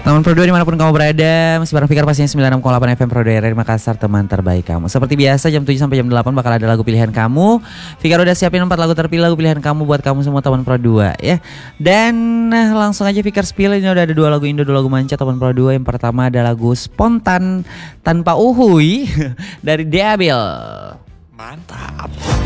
Teman Pro 2 dimanapun kamu berada, masih bareng Fikar pastinya 96,8 FM Pro 2 RRI Makassar, teman terbaik kamu. Seperti biasa jam 7 sampai jam 8 bakal ada lagu pilihan kamu. Fikar udah siapin 4 lagu terpilih, lagu pilihan kamu buat kamu semua teman Pro 2 ya. Dan langsung aja Fikar spill, ini udah ada 2 lagu Indo, 2 lagu manca teman Pro 2. Yang pertama ada lagu Spontan Tanpa Uhuy dari Deabil. Mantap.